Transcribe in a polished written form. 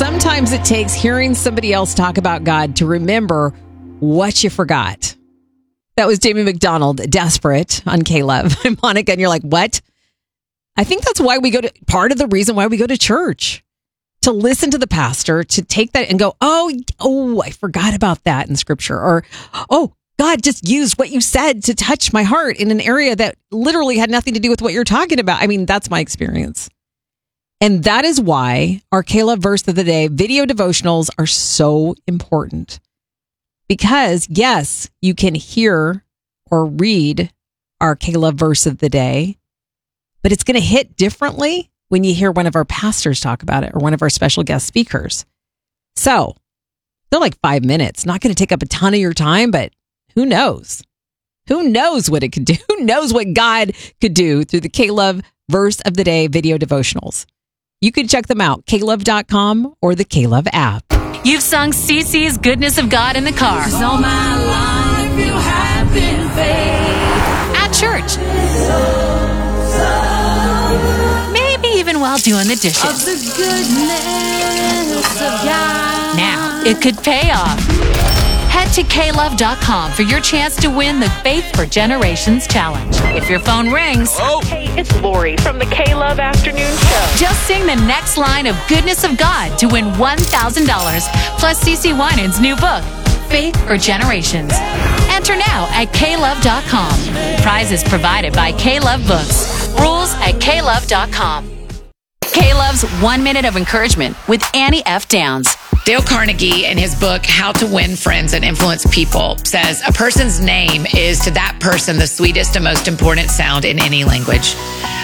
sometimes it takes hearing somebody else talk about God to remember what you forgot. That was Jamie McDonald, Desperate, on K-Love. I'm Monica, and you're like, what? I think that's why part of the reason why we go to church, to listen to the pastor, to take that and go, oh, I forgot about that in scripture. Or, oh, God just used what you said to touch my heart in an area that literally had nothing to do with what you're talking about. I mean, that's my experience. And that is why our K-Love Verse of the Day video devotionals are so important. Because, yes, you can hear or read our K-Love Verse of the Day, but it's going to hit differently when you hear one of our pastors talk about it or one of our special guest speakers. So, they're like 5 minutes. Not going to take up a ton of your time, but who knows? Who knows what it could do? Who knows what God could do through the K-Love Verse of the Day video devotionals? You can check them out, klove.com or the K-Love app. You've sung CeCe's Goodness of God in the car. 'Cause all my life you have been faithful. At church. Maybe even while doing the dishes. Of the goodness of God. Now, it could pay off. Head to klove.com for your chance to win the Faith for Generations Challenge. If your phone rings... Oh. Hey, it's Lori from the K-Love Afternoon Show. Just sing the next line of Goodness of God to win $1,000 plus CeCe Winans' new book, Faith for Generations. Enter now at klove.com. Prizes provided by K-Love Books. Rules at klove.com. K-Love's 1 Minute of Encouragement with Annie F. Downs. Dale Carnegie, in his book, How to Win Friends and Influence People, says a person's name is to that person the sweetest and most important sound in any language.